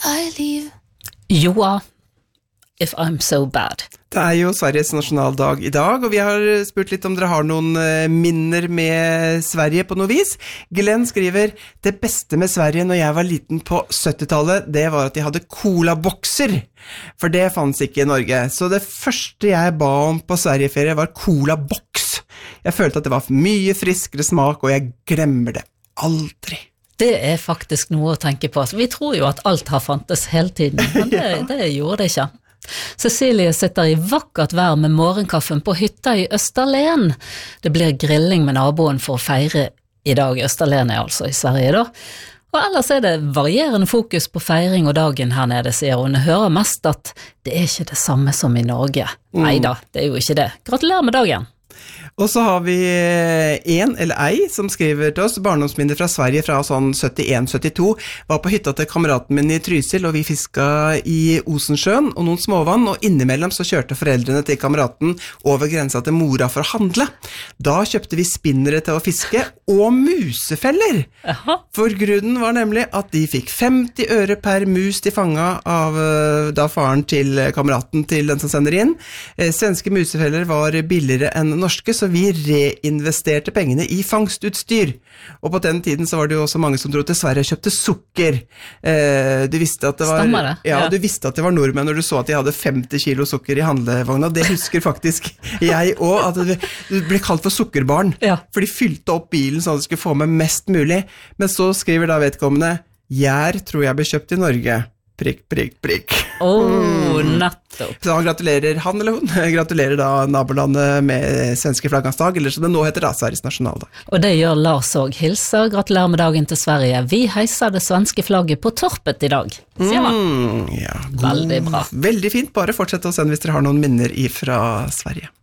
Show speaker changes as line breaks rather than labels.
liv. Joa, if I'm so bad.
Det jo Sveriges nasjonaldag I dag, og vi har spurt litt om dere har noen minner med Sverige på noe vis. Glenn skriver, det beste med Sverige når jeg var liten på 70-tallet, det var at de hadde colabokser, for det fanns ikke I Norge. Så det første jeg ba om på Sverigeferie var colaboks. Jeg følte at det var mye friskere smak, og jeg glemmer det aldri.
Det faktisk noe å tenke på. Vi tror jo at alt har fantes hele tiden, men det gjorde det ikke. Cecilie sitter I vakkert vær med morgenkaffen på hytta I Österlen. Det blir grilling med naboen for å feire I dag. Österlen altså I Sverige da. Og ellers det varierende fokus på feiring og dagen her nede, sier hun. Hører mest at det ikke det samme som I Norge. Neida, det jo ikke det. Gratulerer med dagen.
Og så har vi en eller ei som skriver til oss, barndomsminner fra Sverige fra sånn 71-72, var på hytta til kameraten min I Trysil, og vi fisket I Osensjøen og noen småvann, og innimellom så kjørte foreldrene til kameraten over grensa til mora for å handle. Da kjøpte vi spinnere til å fiske, og musefeller!
Aha.
For grunnen var nemlig at de fikk 50 øre per mus de fanget av da faren til kameraten til den som sender inn. Svenske musefeller var billigere enn norske, så vi reinvesterte pengene I fangstutstyr. Og på den tiden så var det jo også mange som dro til Sverige og kjøpte sukker. Du visste at det var...
Stemmer det?
Ja, du visste at det var nordmenn når du så at de hadde 50 kilo sukker I handlevogna. Det husker faktisk jeg også, at det ble kalt for sukkerbarn. Ja. For de fylte opp bilen sånn at de skulle få med mest mulig. Men så skriver da vedkommende, «Gjær tror jeg ble kjøpt I Norge». Prikk, prikk, prikk.
Nettopp.
Så han gratulerer, han eller hun, gratulerer da nabolandet med svenske flaggansdag, eller som det nå heter da, Sveriges nasjonaldag.
Og det gjør Lars og hilser, gratulerer med dagen til Sverige. Vi heiser det svenske flagget på torpet I dag, sier man.
Ja,
Veldig bra.
Veldig fint, bare fortsett å sende hvis dere har noen minner ifra Sverige.